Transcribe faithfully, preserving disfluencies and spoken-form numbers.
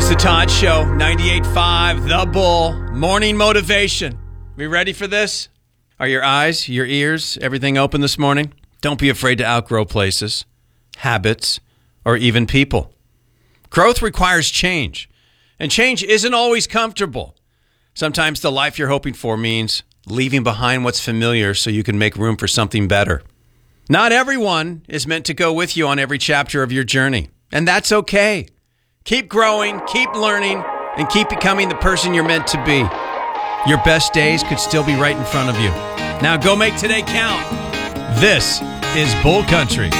is the Todd Show, ninety-eight point five, The Bull, morning motivation. We ready for this? Are your eyes, your ears, everything open this morning? Don't be afraid to outgrow places, habits, or even people. Growth requires change, and change isn't always comfortable. Sometimes the life you're hoping for means leaving behind what's familiar so you can make room for something better. Not everyone is meant to go with you on every chapter of your journey, and that's okay. Keep growing, keep learning, and keep becoming the person you're meant to be. Your best days could still be right in front of you. Now go make today count. This is Bull Country.